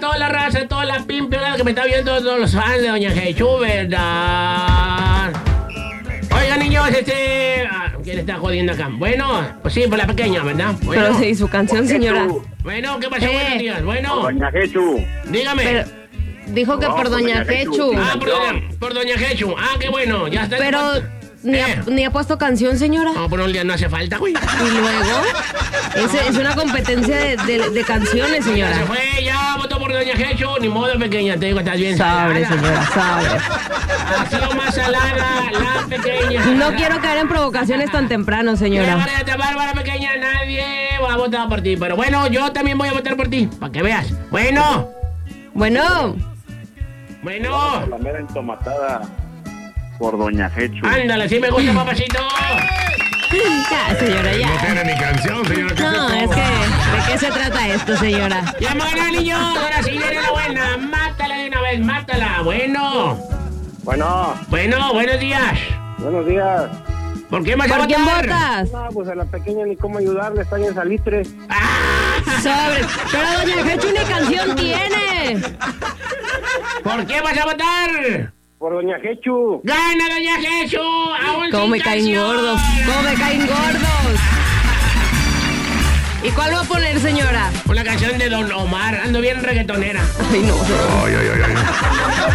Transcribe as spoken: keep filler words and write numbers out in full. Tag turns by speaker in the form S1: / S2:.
S1: toda la raza, toda la pimpeada que me está viendo, todos los fans de Doña Jechu, ¿verdad? Oigan, niños, este... ah, ¿quién está jodiendo acá? Bueno, pues sí, por la pequeña, ¿verdad? Bueno.
S2: Pero sí, su canción, señora.
S1: Bueno, ¿qué pasó?
S2: Eh.
S1: Buenos días. Bueno.
S3: Doña Jechu.
S1: Dígame.
S2: Pero dijo que
S3: No,
S2: por
S3: por
S2: Doña
S3: Doña Jechu.
S2: Jechu.
S1: Ah, por doña, por doña Jechu. Ah, qué bueno. Ya está.
S2: Pero ni ha,
S1: Eh.
S2: ni ha puesto canción, señora.
S1: No, pero un día no hace falta, güey.
S2: Y luego, es, es una competencia de, de, de canciones,
S1: Ya
S2: señora.
S1: se fue, ya votó por Doña Jechu. Ni modo, pequeña, te digo, estás bien
S2: Sabe,
S1: salada.
S2: señora, sabe.
S1: Ha sido más salada la pequeña.
S2: No quiero caer en provocaciones tan temprano,
S1: Mira,
S2: señora.
S1: Bárbara, Bárbara, pequeña, nadie va a votar por ti. Pero bueno, yo también voy a votar por ti, para que veas. Bueno,
S2: Bueno,
S1: bueno.
S3: La mera entomatada por Doña Jechu.
S1: Ándale, sí me gusta, papacito.
S2: ya, señora,
S4: No
S2: ya.
S4: tiene ni canción, señora. ¿qué
S2: No,
S4: es
S2: es
S4: esto?
S2: que, ¿de qué se trata esto, señora?
S1: Ya me gané, niños. Ahora sí viene la buena. Mátala de una vez, mátala. Bueno,
S3: Bueno,
S1: bueno, buenos días.
S3: buenos días.
S1: ¿Por qué me vas a
S2: ¿Por quién
S1: votar?
S2: votas?
S3: No, pues a la pequeña ni cómo ayudarle, está en salitre.
S1: ¡Ah!
S2: Sobre. Pero Doña Jechu ni canción tiene.
S1: ¿Por qué vas a votar?
S3: Por Doña Jechu.
S1: ¡Gana, Doña Jesu! ¡Aún
S2: Cómo
S1: sin
S2: me caen
S1: canción!
S2: gordos, cómo me caen gordos. ¿Y cuál va a poner, señora?
S1: Una canción de Don Omar. Ando bien reggaetonera.
S2: Ay, no.
S4: Ay, ay, ay, ay.